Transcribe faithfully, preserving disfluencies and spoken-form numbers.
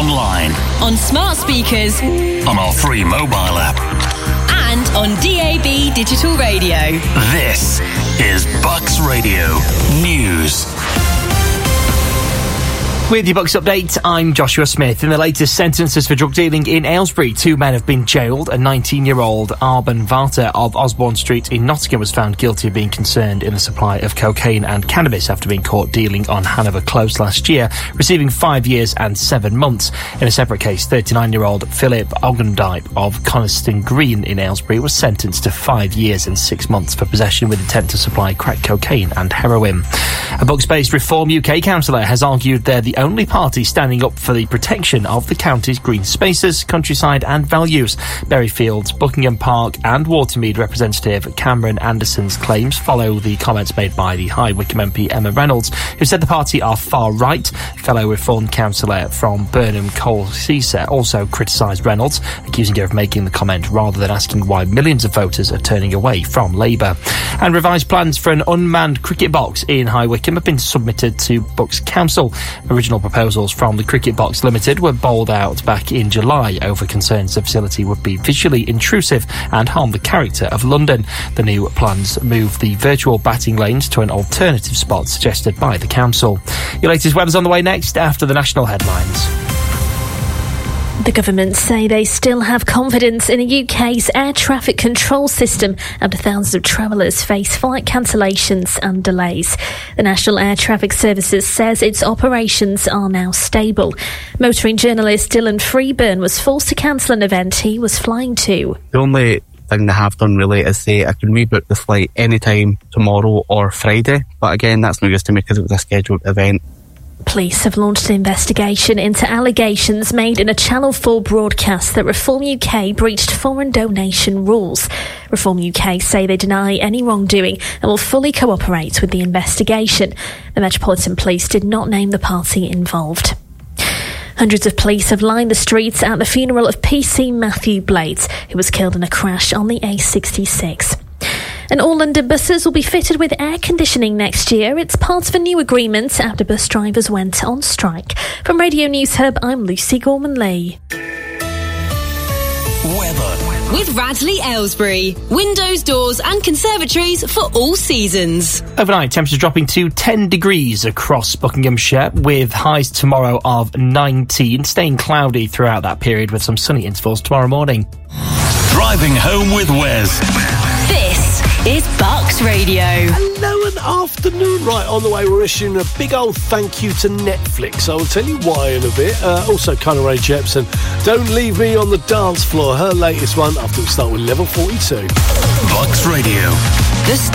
online, on smart speakers, on our free mobile app, and on D A B digital radio. This is Bucks Radio News. With your Bucks update, I'm Joshua Smith. In the latest sentences for drug dealing in Aylesbury, two men have been jailed. A nineteen-year-old Arben Varta of Osborne Street in Nottingham was found guilty of being concerned in the supply of cocaine and cannabis after being caught dealing on Hanover Close last year, receiving five years and seven months. In a separate case, thirty-nine-year-old Philip Ogundipe of Coniston Green in Aylesbury was sentenced to five years and six months for possession with intent to supply crack cocaine and heroin. A Bucks-based Reform U K councillor has argued they're the only party standing up for the protection of the county's green spaces, countryside and values. Berryfields, Buckingham Park and Watermead representative Cameron Anderson's claims follow the comments made by the High Wycombe M P Emma Reynolds, who said the party are far right. Fellow Reform councillor from Burnham, Cole Caesar, also criticised Reynolds, accusing her of making the comment rather than asking why millions of voters are turning away from Labour. And revised plans for an unmanned cricket box in High Wycombe have been submitted to Bucks Council. Original proposals from the Cricket Box Limited were bowled out back in July over concerns the facility would be visually intrusive and harm the character of London. The new plans move the virtual batting lanes to an alternative spot suggested by the council. Your latest weather's on the way next after the national headlines. The government say they still have confidence in the U K's air traffic control system after thousands of travellers face flight cancellations and delays. The National Air Traffic Services says its operations are now stable. Motoring journalist Dylan Freeburn was forced to cancel an event he was flying to. The only thing they have done really is say I can rebook the flight anytime tomorrow or Friday, but again that's no use to me because it was a scheduled event. Police have launched an investigation into allegations made in a Channel four broadcast that Reform U K breached foreign donation rules. Reform U K say they deny any wrongdoing and will fully cooperate with the investigation. The Metropolitan Police did not name the party involved. Hundreds of police have lined the streets at the funeral of P C Matthew Blades, who was killed in a crash on the A sixty-six. And all London buses will be fitted with air conditioning next year. It's part of a new agreement after bus drivers went on strike. From Radio News Hub, I'm Lucy Gorman-Lee. Weather. With Radley Aylesbury. Windows, doors and conservatories for all seasons. Overnight, temperatures dropping to ten degrees across Buckinghamshire, with highs tomorrow of nineteen, staying cloudy throughout that period with some sunny intervals tomorrow morning. Driving home with Wes. This is Bucks Radio. Hello and afternoon. Right, on the way, we're issuing a big old thank you to Netflix. I will tell you why in a bit. Uh, also, Conor Ray Jepsen, Don't Leave Me on the Dance Floor, her latest one, after we start with Level forty-two. Bucks Radio. The